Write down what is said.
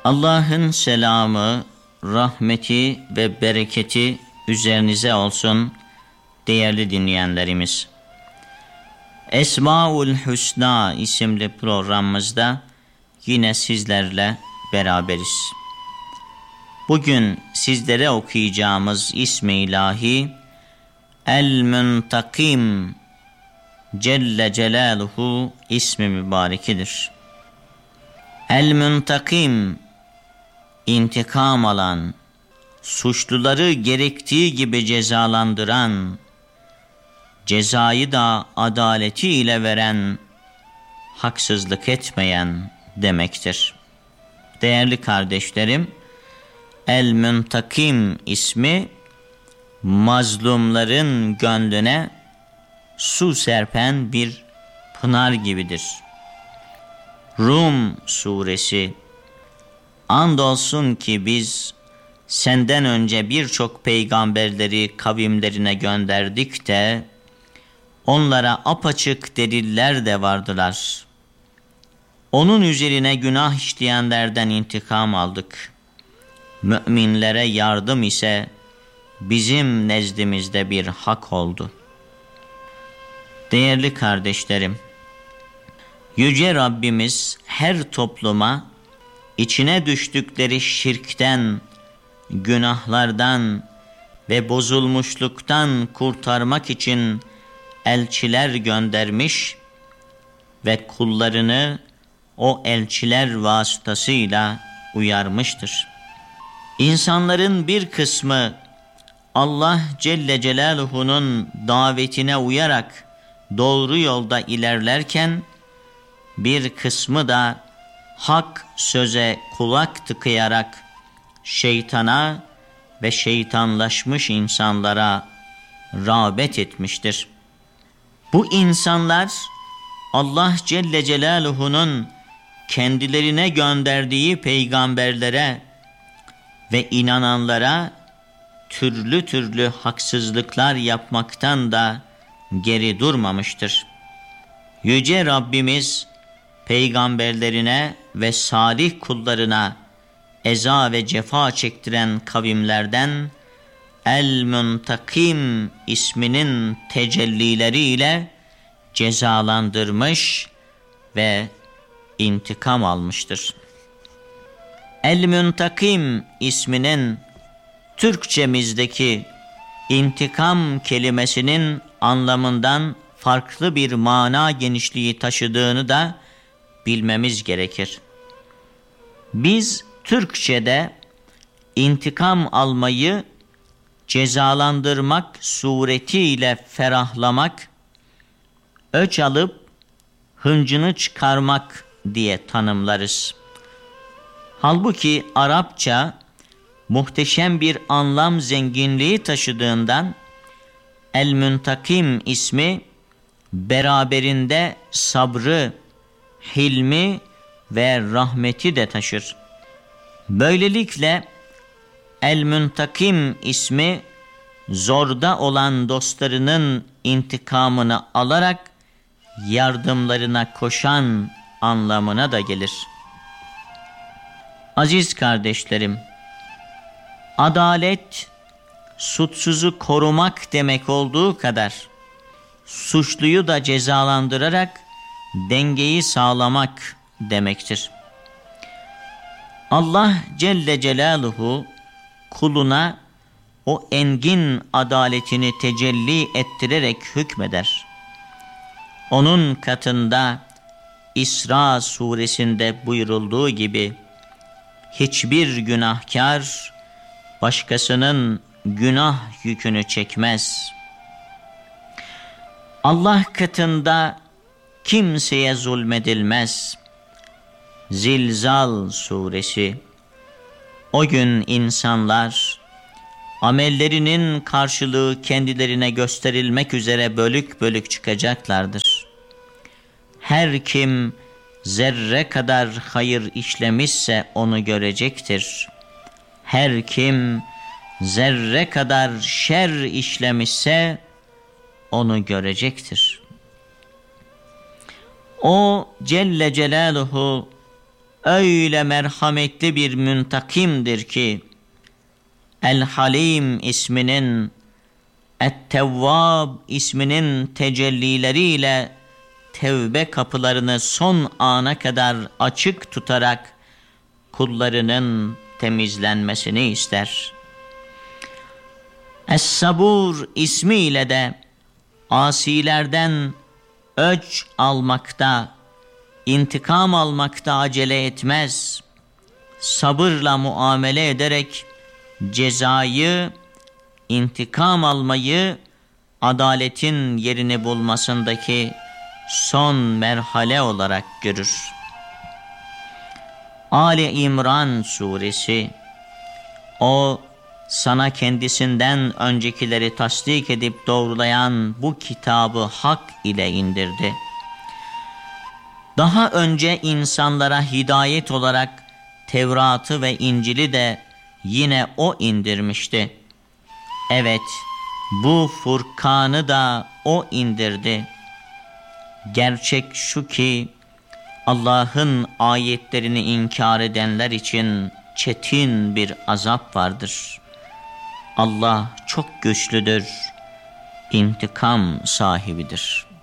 Allah'ın selamı, rahmeti ve bereketi üzerinize olsun değerli dinleyenlerimiz. Esmaül Hüsna isimli programımızda yine sizlerle beraberiz. Bugün sizlere okuyacağımız ismi ilahi El-Müntakim Celle Celaluhu ismi mübarekidir. El-Müntakim, intikam alan, suçluları gerektiği gibi cezalandıran, cezayı da adaleti ile veren, haksızlık etmeyen demektir. Değerli kardeşlerim, El-Müntakim ismi mazlumların gönlüne su serpen bir pınar gibidir. Rum suresi: Andolsun ki biz senden önce birçok peygamberleri kavimlerine gönderdik de onlara apaçık deliller de vardılar. Onun üzerine günah işleyenlerden intikam aldık. Müminlere yardım ise bizim nezdimizde bir hak oldu. Değerli kardeşlerim, Yüce Rabbimiz her topluma içine düştükleri şirkten, günahlardan ve bozulmuşluktan kurtarmak için elçiler göndermiş ve kullarını o elçiler vasıtasıyla uyarmıştır. İnsanların bir kısmı Allah Celle Celaluhu'nun davetine uyarak doğru yolda ilerlerken, bir kısmı da hak söze kulak tıkayarak şeytana ve şeytanlaşmış insanlara rağbet etmiştir. Bu insanlar Allah Celle Celaluhu'nun kendilerine gönderdiği peygamberlere ve inananlara türlü türlü haksızlıklar yapmaktan da geri durmamıştır. Yüce Rabbimiz peygamberlerine ve salih kullarına eza ve cefa çektiren kavimlerden El-Müntakim isminin tecellileriyle cezalandırmış ve intikam almıştır. El-Müntakim isminin Türkçemizdeki intikam kelimesinin anlamından farklı bir mana genişliği taşıdığını da bilmemiz gerekir. Biz Türkçe'de intikam almayı cezalandırmak suretiyle ferahlamak, öç alıp hıncını çıkarmak diye tanımlarız. Halbuki Arapça muhteşem bir anlam zenginliği taşıdığından El-Müntakim ismi beraberinde sabrı, hilmi ve rahmeti de taşır. Böylelikle El-Müntakim ismi zorda olan dostlarının intikamını alarak yardımlarına koşan anlamına da gelir. Aziz kardeşlerim, adalet suçsuzu korumak demek olduğu kadar suçluyu da cezalandırarak dengeyi sağlamak demektir. Allah Celle Celaluhu kuluna o engin adaletini tecelli ettirerek hükmeder. Onun katında İsra suresinde buyurulduğu gibi hiçbir günahkar başkasının günah yükünü çekmez. Allah katında kimseye zulmedilmez. Zilzal suresi: O gün insanlar amellerinin karşılığı kendilerine gösterilmek üzere bölük bölük çıkacaklardır. Her kim zerre kadar hayır işlemişse onu görecektir. Her kim zerre kadar şer işlemişse onu görecektir. O Celle Celaluhu öyle merhametli bir müntakimdir ki El-Halim isminin, Et-Tevvab isminin tecellileriyle tevbe kapılarını son ana kadar açık tutarak kullarının temizlenmesini ister. Es-Sabur ismiyle de asilerden öç almakta, intikam almakta acele etmez. Sabırla muamele ederek cezayı, intikam almayı adaletin yerini bulmasındaki son merhale olarak görür. Ali İmran suresi, o sana kendisinden öncekileri tasdik edip doğrulayan bu kitabı hak ile indirdi. Daha önce insanlara hidayet olarak Tevrat'ı ve İncil'i de yine o indirmişti. Evet, bu Furkan'ı da o indirdi. Gerçek şu ki Allah'ın ayetlerini inkar edenler için çetin bir azap vardır. Allah çok güçlüdür, intikam sahibidir.